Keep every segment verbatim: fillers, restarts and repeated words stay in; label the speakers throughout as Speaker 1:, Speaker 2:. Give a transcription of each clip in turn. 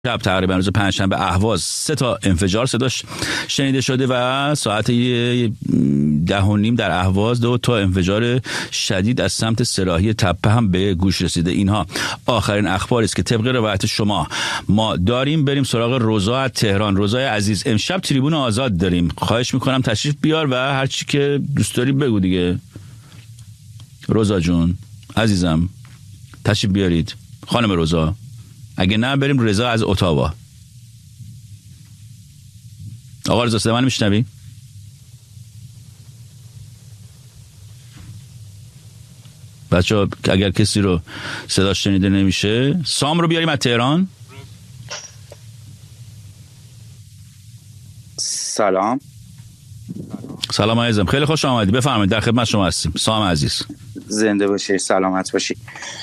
Speaker 1: شب تقریبا روز پنجشنبه اهواز سه تا انفجار صداش شنیده شده و ساعت ده و نیم در اهواز دو تا انفجار شدید از سمت سراحی تپه هم به گوش رسیده. اینها آخرین اخباری است که طبق روایت شما ما داریم. بریم سراغ روزا از تهران. روزای عزیز، امشب تریبون آزاد داریم، خواهش میکنم تشریف بیار و هر چی که دوست داری بگو دیگه. روزا جون عزیزم تشریف بیارید. خانم روزا، اگه نه بریم رضا از اتاوا. آقا رضا صدا من میشنوی؟ بچه اگر کسی رو صداش شنیده نمیشه، سام رو بیاریم از تهران.
Speaker 2: سلام.
Speaker 1: سلام عزیزم، خیلی خوش آمدی، بفرمایید در خدمت شما هستیم. سام عزیز
Speaker 2: زنده باشی، سلامت باشی،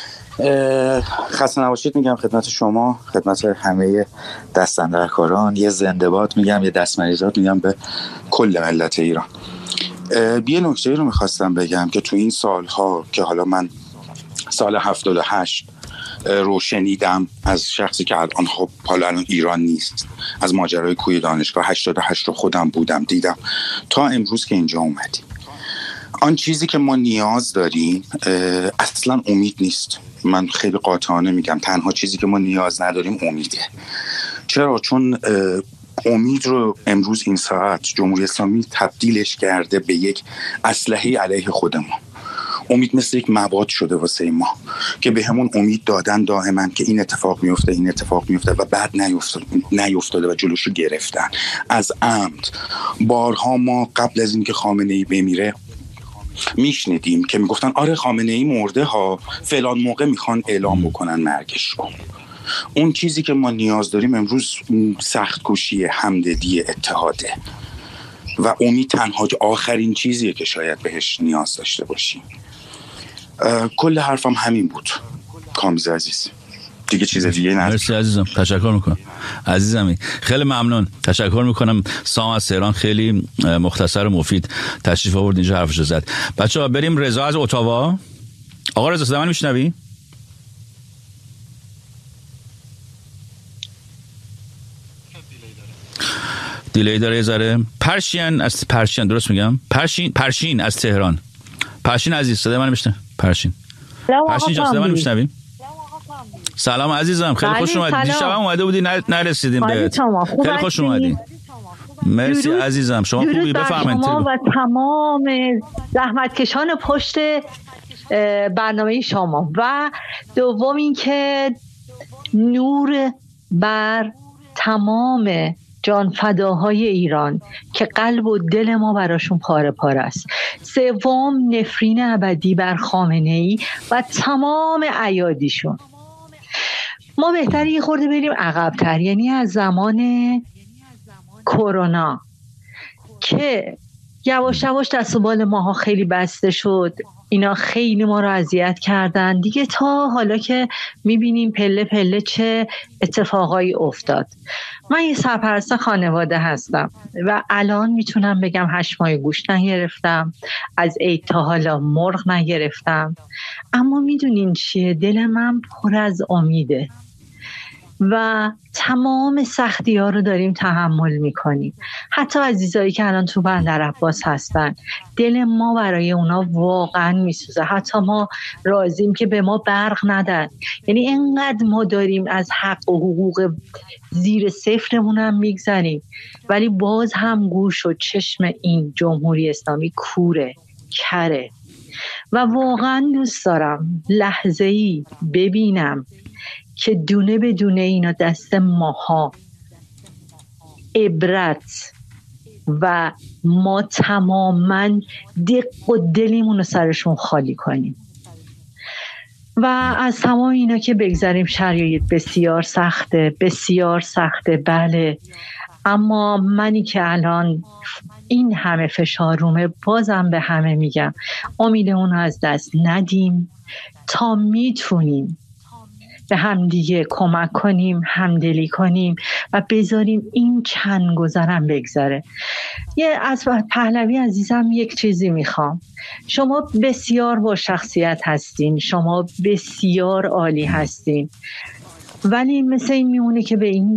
Speaker 2: خسته نباشید میگم خدمت شما، خدمت همه دستاندرکاران. یه زنده باد میگم، یه دست مریضات میگم به کل ملت ایران. یه نکته رو میخواستم بگم که تو این سالها که حالا من سال هفتاد و هشت رو شنیدم از شخصی که الان خب حالا الان ایران نیست، از ماجرای کوی دانشگاه هشتاد و هشت رو خودم بودم دیدم تا امروز که اینجا اومدیم. آن چیزی که ما نیاز داریم اصلا امید نیست. من خیلی قاطعانه میگم تنها چیزی که ما نیاز نداریم امیده. چرا؟ چون امید رو امروز این ساعت جمهوری اسلامی تبدیلش کرده به یک اسلحه علیه خود ما. امید مثل یک مواد شده واسه ما که به همون امید دادن دائما که این اتفاق میفته این اتفاق میفته و بعد نیفتاده نیفتاده و جلوشو گرفتن از عمد. بارها ما قبل از اینکه خامنه‌ای بمیره میشنیدیم که میگفتن آره خامنه‌ای مرده ها، فلان موقع میخوان اعلام بکنن مرگش رو. اون چیزی که ما نیاز داریم امروز سخت کوشی، همدلی، اتحاده و امید تنها آخرین چیزیه که شاید بهش نیاز داشته باشیم. کل حرفم همین بود کامبیز عزیز، دیگه چیز دیگه ندارم.
Speaker 1: مرسی عزیزم، تشکر میکنم عزیزمی، خیلی ممنون، تشکر میکنم. سام از تهران خیلی مختصر و مفید تشریف آورد اینجا حرفشو زد. بچه‌ها بریم رضا از اتاوا. آقا رضا صدا من میشنوی؟ دیلی داره یه ذره. پرشین از پرشین، درست میگم؟ پرشین پرشین از تهران. پرشین عزیز صدا من میشنوی؟ پرشین پرشین جان صدا من میشنوی؟ سلام عزیزم، خیلی خوش اومدید. دیشب هم اومده بودی نرسیدیم بهت. خیلی خوش اومدید. مرسی درود. عزیزم شما خوبی؟ بفرمایید.
Speaker 3: شما و تمام زحمتکشان پشت برنامه شما. و دوم این که نور بر تمام جان فداهای ایران که قلب و دل ما براشون پاره پاره است. سوم نفرین ابدی بر خامنه‌ای و تمام ایادیشون. ما بهتره یه خورده بریم عقب‌تر، یعنی از زمان کرونا که یواش یواش دست و بال ماها خیلی بسته شد، اینا خیلی ما رو اذیت کردن دیگه، تا حالا که میبینیم پله پله چه اتفاقایی افتاد. من یه سرپرست خانواده هستم و الان میتونم بگم هشت ماه گوشت نگرفتم، از عید تا حالا مرغ نگرفتم، اما میدونین چیه؟ دل من پر از امیده و تمام سختی ها رو داریم تحمل میکنیم. حتی عزیزایی که الان تو بندر عباس هستن، دل ما برای اونا واقعا میسوزه. حتی ما راضیم که به ما برق ندن، یعنی اینقدر ما داریم از حق و حقوق زیر صفرمون هم میگذریم، ولی باز هم گوش و چشم این جمهوری اسلامی کوره، کره. و واقعا دوست دارم لحظه‌ای ببینم که دونه به دونه اینا دست ماها عبرت و ما تماما دق و دلیمون رو سرشون خالی کنیم و از تمام اینا که بگذاریم. شرایط بسیار سخته، بسیار سخته، بله، اما منی که الان این همه فشار رومه بازم به همه میگم امیدمون رو از دست ندیم تا میتونیم به همدیگه کمک کنیم، همدلی کنیم و بذاریم این چند گذرم بگذره. یه از پهلوی عزیزم یک چیزی میخوام. شما بسیار با شخصیت هستین، شما بسیار عالی هستین، ولی مثل این میمونه که به این